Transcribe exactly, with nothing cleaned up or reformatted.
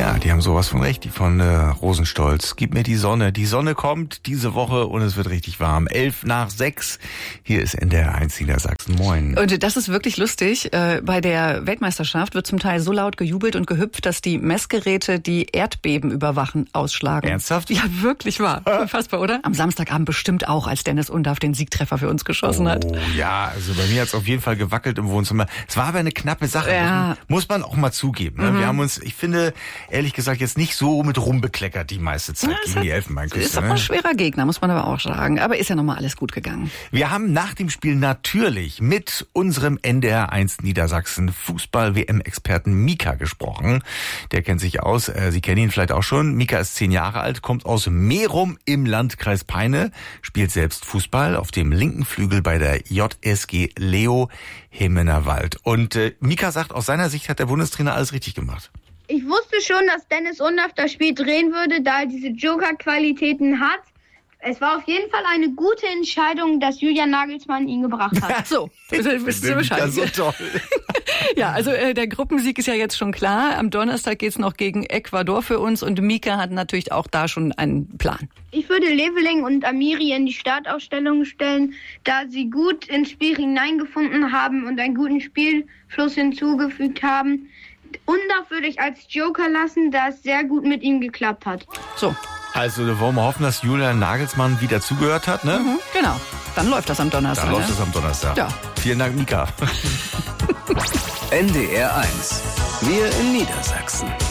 Ja, die haben sowas von recht, die von äh, Rosenstolz. Gib mir die Sonne. Die Sonne kommt diese Woche und es wird richtig warm. Elf nach sechs. Hier ist N D R eins Niedersachsen. Moin. Und das ist wirklich lustig. Bei der Weltmeisterschaft wird zum Teil so laut gejubelt und gehüpft, dass die Messgeräte, die Erdbeben überwachen, ausschlagen. Ernsthaft? Ja, wirklich wahr. Unfassbar, oder? Am Samstagabend bestimmt auch, als Dennis Undaff den Siegtreffer für uns geschossen oh, hat. Oh ja, also bei mir hat es auf jeden Fall gewackelt im Wohnzimmer. Es war aber eine knappe Sache. Ja. Muss man auch mal zugeben. Ne? Mhm. Wir haben uns, ich finde, ehrlich gesagt, jetzt nicht so mit rumbekleckert die meiste Zeit ja, gegen hat, die Elfenbeinküste. Ist aber ein schwerer Gegner, muss man aber auch sagen. Aber ist ja nochmal alles gut gegangen. Wir haben nach dem Spiel natürlich mit unserem N D R eins Niedersachsen Fußball-W M-Experten Mika gesprochen. Der kennt sich aus. Sie kennen ihn vielleicht auch schon. Mika ist zehn Jahre alt, kommt aus Merum im Landkreis Peine, spielt selbst Fußball auf dem linken Flügel bei der J S G Leo Hemennerwald. Und äh, Mika sagt, aus seiner Sicht hat der Bundestrainer alles richtig gemacht. Ich wusste schon, dass Dennis Undaff das Spiel drehen würde, da er diese Joker-Qualitäten hat. Es war auf jeden Fall eine gute Entscheidung, dass Julian Nagelsmann ihn gebracht hat. So, wisst ihr Bescheid. Ja, so toll. Ja, also äh, der Gruppensieg ist ja jetzt schon klar. Am Donnerstag geht's noch gegen Ecuador für uns und Mika hat natürlich auch da schon einen Plan. Ich würde Leveling und Amiri in die Startaufstellung stellen, da sie gut ins Spiel hineingefunden haben und einen guten Spielfluss hinzugefügt haben. Undaff würde ich als Joker lassen, da es sehr gut mit ihm geklappt hat. So. Also da wollen wir hoffen, dass Julian Nagelsmann wieder zugehört hat, ne? Mhm, genau. Dann läuft das am Donnerstag. Dann läuft ne? das am Donnerstag. Ja. Vielen Dank, Mika. N D R eins. Wir in Niedersachsen.